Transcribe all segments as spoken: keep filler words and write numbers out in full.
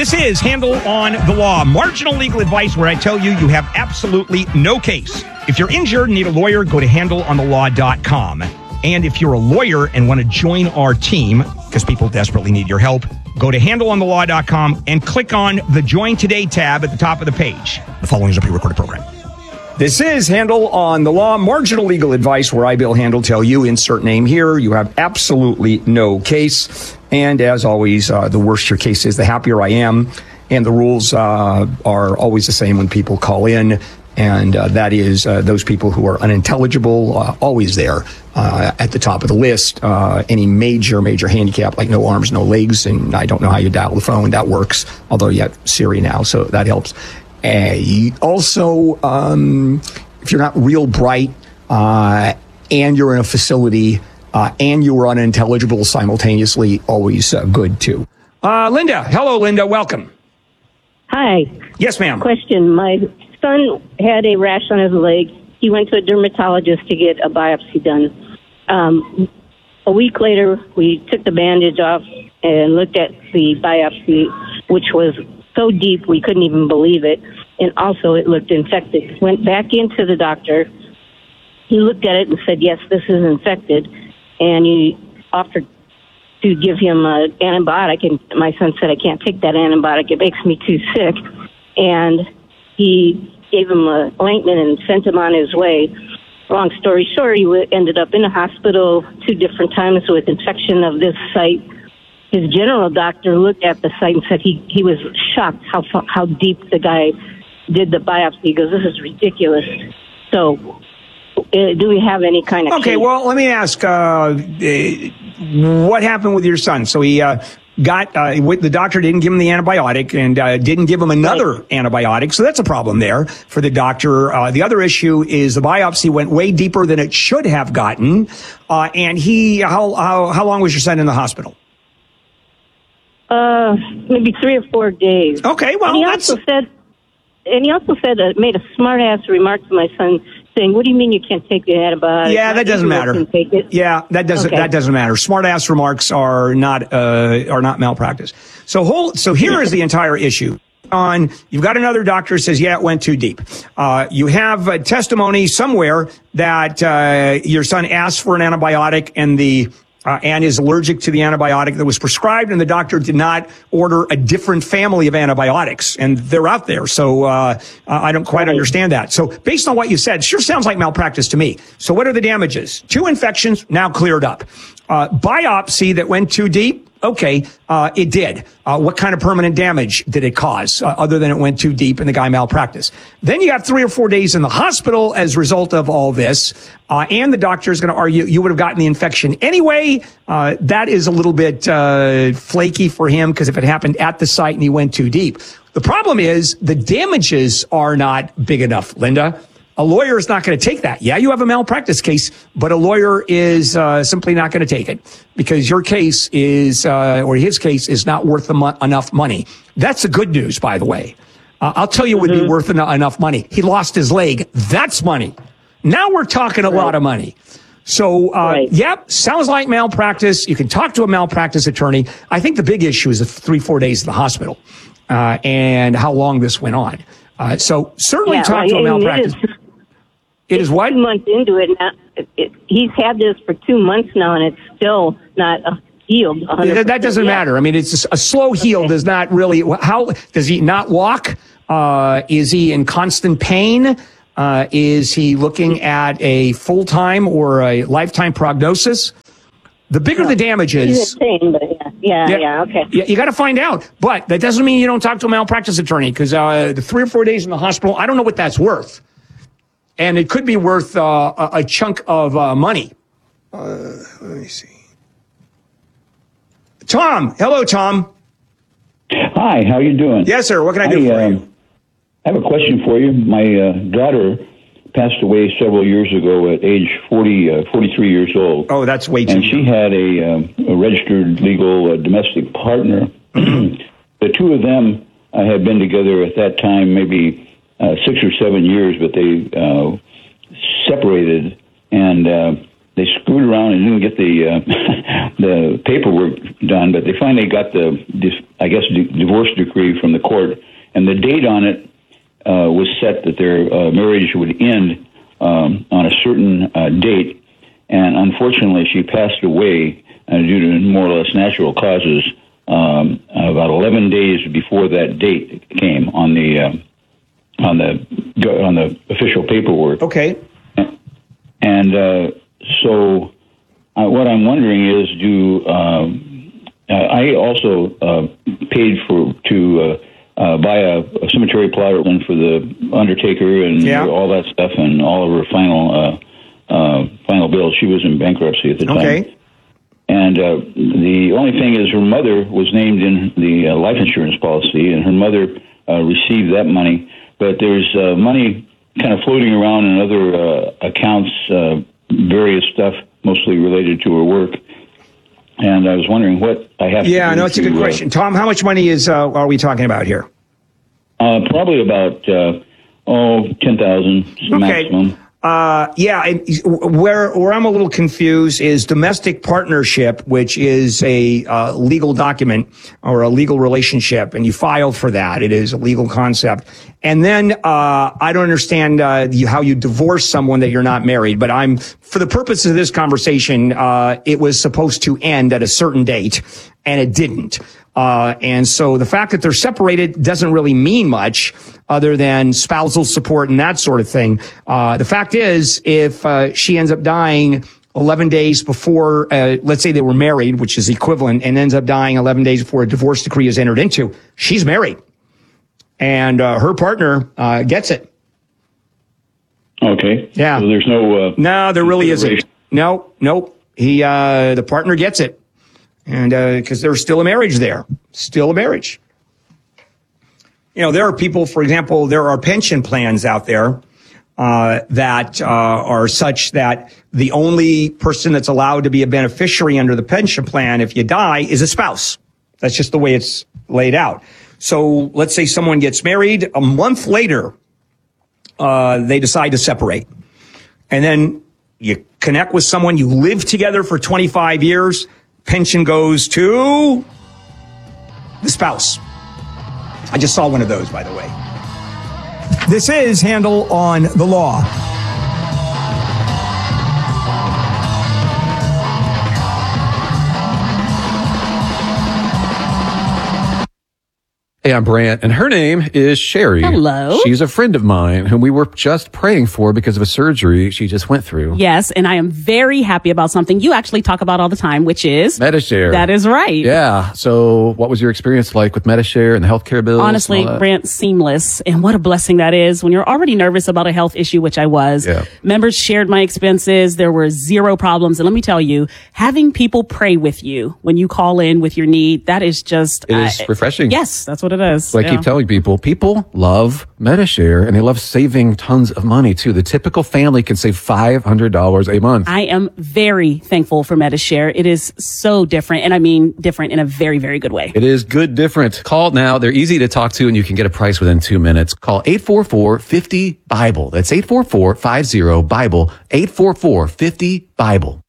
This is Handle on the Law, marginal legal advice where I tell you you have absolutely no case. If you're injured and need a lawyer, go to handle on the law dot com. And if you're a lawyer and want to join our team, because people desperately need your help, go to handle on the law dot com and click on the Join Today tab at the top of the page. The following is a pre-recorded program. This is Handle on the Law, marginal legal advice where I, Bill Handel, tell you, insert name here, you have absolutely no case. And as always, uh, the worse your case is, the happier I am. And the rules uh, are always the same when people call in. And uh, that is uh, those people who are unintelligible, uh, always there uh, at the top of the list. Uh, any major, major handicap, like no arms, no legs, and I don't know how you dial the phone. That works, although you have Siri now, so that helps. Uh, also, um, if you're not real bright uh, and you're in a facility uh, and you are unintelligible simultaneously, always uh, good, too. Uh, Linda. Hello, Linda. Welcome. Hi. Yes, ma'am. Question. My son had a rash on his leg. He went to a dermatologist to get a biopsy done. Um, a week later, we took the bandage off and looked at the biopsy, which was so deep we couldn't even believe it. And also it looked infected. Went back into the doctor. He looked at it and said, yes, this is infected. And he offered to give him an antibiotic. And my son said, I can't take that antibiotic. It makes me too sick. And he gave him an ointment and sent him on his way. Long story short, he ended up in a hospital two different times with infection of this site. His general doctor looked at the site and said he, he was shocked how how deep the guy did the biopsy. He goes, this is ridiculous. So uh, do we have any kind of Okay, case? well, let me ask, uh, what happened with your son? So he uh, got, uh, the doctor didn't give him the antibiotic and uh, didn't give him another right. antibiotic. So that's a problem there for the doctor. Uh, the other issue is the biopsy went way deeper than it should have gotten. Uh, and he, how, how, how long was your son in the hospital? Uh, maybe three or four days. Okay, well, and he that's... also said, and he also said, uh, made a smart-ass remark to my son, saying, "What do you mean you can't take the antibiotic?" Yeah, that doesn't matter. Take it. Yeah, that doesn't okay. that doesn't matter. Smart-ass remarks are not uh, are not malpractice. So whole so here is the entire issue. On you've got another doctor who says, yeah, it went too deep. Uh, you have a testimony somewhere that uh, your son asked for an antibiotic and the Uh, and is allergic to the antibiotic that was prescribed, and the doctor did not order a different family of antibiotics, and they're out there. So uh, I don't quite understand that. So based on what you said, sure sounds like malpractice to me. So what are the damages? Two infections, now cleared up. Uh, biopsy that went too deep. Okay, uh, it did. Uh, what kind of permanent damage did it cause, uh, other than it went too deep and the guy malpracticed? Then you have three or four days in the hospital as a result of all this, uh, and the doctor is going to argue you would have gotten the infection anyway. Uh, that is a little bit uh, flaky for him, because if it happened at the site and he went too deep. The problem is the damages are not big enough, Linda. A lawyer is not going to take that. Yeah, you have a malpractice case, but a lawyer is uh, simply not going to take it because your case is, uh, or his case is not worth mo- enough money. That's the good news, by the way. Uh, I'll tell you what would mm-hmm. be worth en- enough money. He lost his leg. That's money. Now we're talking a right. lot of money. So, uh, right. yep, sounds like malpractice. You can talk to a malpractice attorney. I think the big issue is the three, four days in the hospital uh, and how long this went on. Uh, so certainly yeah, talk right. to a malpractice. It is what? Two months into it now. It, it, he's had this for two months now, and it's still not uh, healed. That, that doesn't yet. matter. I mean, it's a, a slow heal okay. does not really. How does he not walk? Uh, is he in constant pain? Uh, is he looking at a full time or a lifetime prognosis? The bigger the damage is. He's in pain, but yeah, yeah, yeah, yeah okay. You, you got to find out, but that doesn't mean you don't talk to a malpractice attorney, because uh, the three or four days in the hospital, I don't know what that's worth. And it could be worth uh, a, a chunk of uh, money. Uh, let me see. Tom. Hello, Tom. Hi, how you doing? Yes, sir. What can I do I, for uh, you? I have a question for you. My uh, daughter passed away several years ago at age forty, uh, forty-three years old. Oh, that's way too And she young. had a, um, a registered legal uh, domestic partner. The two of them uh, had been together at that time maybe uh, six or seven years, but they uh, separated, and uh, they screwed around and didn't get the uh, the paperwork done, but they finally got the, I guess, d- divorce decree from the court, and the date on it uh, was set that their uh, marriage would end um, on a certain uh, date, and unfortunately, she passed away uh, due to more or less natural causes um, about eleven days before that date came on the uh, on the on the official paperwork. Okay, and. Uh, So, uh, what I'm wondering is, do um, uh, I also uh, paid for to uh, uh, buy a, a cemetery plot for the undertaker and yeah. all that stuff, and all of her final uh, uh, final bills. She was in bankruptcy at the time. Okay. And uh, the only thing is, her mother was named in the uh, life insurance policy, and her mother uh, received that money. But there's uh, money kind of floating around in other uh, accounts. Uh, various stuff, mostly related to her work. And I was wondering what I have yeah, to do. Yeah, no, it's a good uh, question. Tom, how much money is uh, are we talking about here? Uh, probably about, uh, oh, ten thousand dollars maximum. Okay. Uh, yeah, and where where I'm a little confused is domestic partnership, which is a uh, legal document or a legal relationship, and you file for that. It is a legal concept. And then uh, I don't understand uh, you, how you divorce someone that you're not married. But I'm, for the purpose of this conversation, uh, it was supposed to end at a certain date, and it didn't. Uh, and so the fact that they're separated doesn't really mean much other than spousal support and that sort of thing. Uh, the fact is, if uh, she ends up dying eleven days before, uh, let's say they were married, which is equivalent, and ends up dying eleven days before a divorce decree is entered into, she's married. And uh, her partner uh, gets it. Okay. Yeah. So there's no... Uh, no, there really isn't. No, no. He, uh, the partner gets it. And because uh, there's still a marriage there, still a marriage. You know, there are people, for example, there are pension plans out there uh, that uh, are such that the only person that's allowed to be a beneficiary under the pension plan if you die is a spouse. That's just the way it's laid out. So let's say someone gets married, a month later, uh, they decide to separate. And then you connect with someone, you live together for twenty-five years, pension goes to the spouse. I just saw one of those, by the way. This is Handel on the Law. Hey, I'm Brant, and her name is Sherry. Hello. She's a friend of mine whom we were just praying for because of a surgery she just went through. Yes, and I am very happy about something you actually talk about all the time, which is... Medi-Share. That is right. Yeah. So what was your experience like with Medi-Share and the healthcare bills? Honestly, Brant, seamless. And what a blessing that is when you're already nervous about a health issue, which I was. Yeah. Members shared my expenses. There were zero problems. And let me tell you, having people pray with you when you call in with your need, that is just... It is uh, refreshing. Yes, that's what it is. But I yeah. keep telling people, people love Medi-Share and they love saving tons of money too. The typical family can save five hundred dollars a month. I am very thankful for Medi-Share. It is so different. And I mean different in a very, very good way. It is good different. Call now. They're easy to talk to and you can get a price within two minutes. Call eight four four, five zero, Bible. That's eight four four, five zero, Bible. eight four four, five zero, Bible.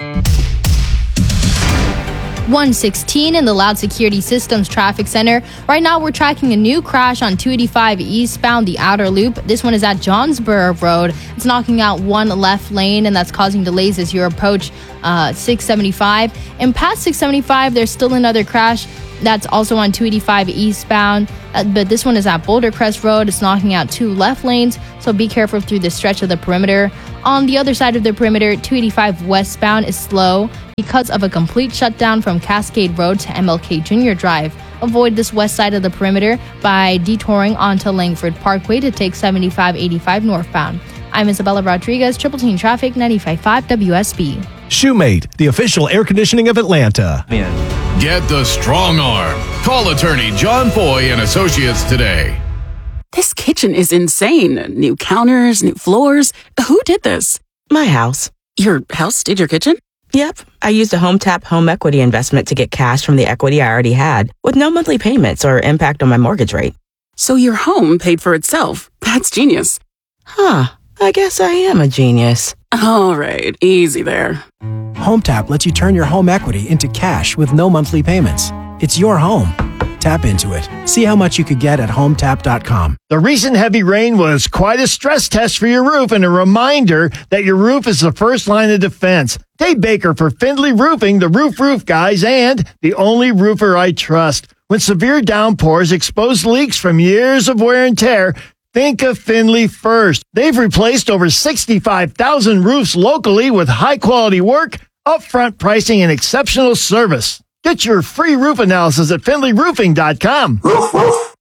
one sixteen in the Loud Security Systems Traffic Center. Right now, we're tracking a new crash on two eighty-five eastbound, the outer loop. This one is at Johnsborough Road. It's knocking out one left lane, and that's causing delays as you approach uh, six seventy-five. And past six seventy-five, there's still another crash that's also on two eighty-five eastbound, uh, but this one is at Boulder Crest Road. It's knocking out two left lanes, so be careful through the stretch of the perimeter. On the other side of the perimeter, two eighty-five westbound is slow because of a complete shutdown from Cascade Road to M L K Junior Drive. Avoid this west side of the perimeter by detouring onto Langford Parkway to take seventy-five eighty-five northbound. I'm Isabella Rodriguez, Triple Team Traffic, ninety-five point five W S B. Shoemate, the official air conditioning of Atlanta. Get the strong arm. Call attorney John Foy and Associates today. This kitchen is insane. New counters, new floors. Who did this? My house. Your house did your kitchen? Yep. I used a Home Tap home equity investment to get cash from the equity I already had, with no monthly payments or impact on my mortgage rate. So your home paid for itself. That's genius. Huh. I guess I am a genius. All right, easy there. HomeTap lets you turn your home equity into cash with no monthly payments. It's your home. Tap into it. See how much you could get at home tap dot com. The recent heavy rain was quite a stress test for your roof and a reminder that your roof is the first line of defense. Dave Baker for Findlay Roofing, the Roof Roof Guys, and the only roofer I trust. When severe downpours expose leaks from years of wear and tear, think of Findlay first. They've replaced over sixty-five thousand roofs locally with high-quality work, upfront pricing, and exceptional service. Get your free roof analysis at Findlay Roofing dot com. Roof, roof.